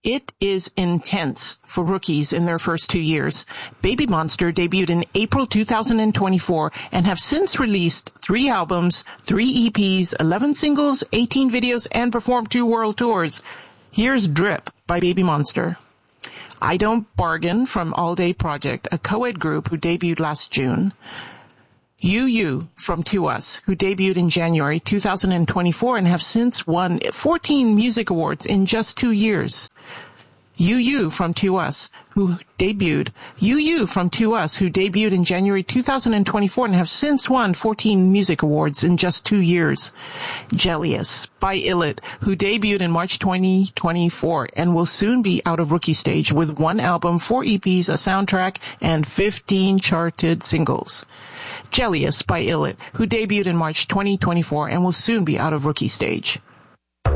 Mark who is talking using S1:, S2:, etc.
S1: It is intense for rookies in their first 2 years. Baby Monster debuted in April 2024 and have since released 3 albums, 3 EPs, 11 singles, 18 videos, and performed 2 world tours. Here's Drip by Baby Monster. I Don't Bargain from All Day Project, a co-ed group who debuted last June. You from To Us, who debuted in January 2024 and have since won 14 music awards in just 2 years. You from To Us, who debuted in January 2024 and have since won 14 music awards in just 2 years. Jellius by Illit, who debuted in March 2024 and will soon be out of rookie stage with 1 album, 4 EPs, a soundtrack, and 15 charted singles. Jellius by Illit, who debuted in March 2024 and will soon be out of rookie stage.